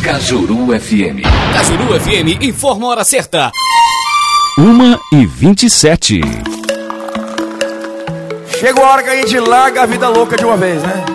Cajuru FM. Cajuru FM informa a hora certa. 1h27. Chegou a hora que a gente larga a vida louca de uma vez, né?